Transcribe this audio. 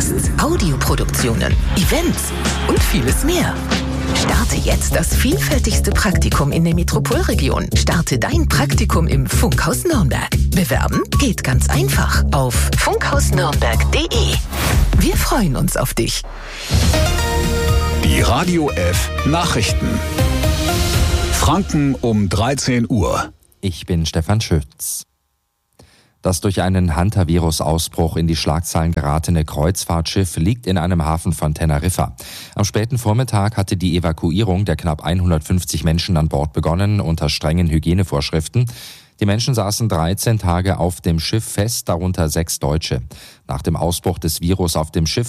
Podcasts, Audioproduktionen, Events und vieles mehr. Starte jetzt das vielfältigste Praktikum in der Metropolregion. Starte dein Praktikum im Funkhaus Nürnberg. Bewerben geht ganz einfach auf funkhausnürnberg.de. Wir freuen uns auf dich. Die Radio F Nachrichten. Franken um 13 Uhr. Ich bin Stefan Schütz. Das durch einen Hantavirus-Ausbruch in die Schlagzeilen geratene Kreuzfahrtschiff liegt in einem Hafen von Teneriffa. Am späten Vormittag hatte die Evakuierung der knapp 150 Menschen an Bord begonnen, unter strengen Hygienevorschriften. Die Menschen saßen 13 Tage auf dem Schiff fest, darunter 6 Deutsche. Nach dem Ausbruch des Virus auf dem Schiff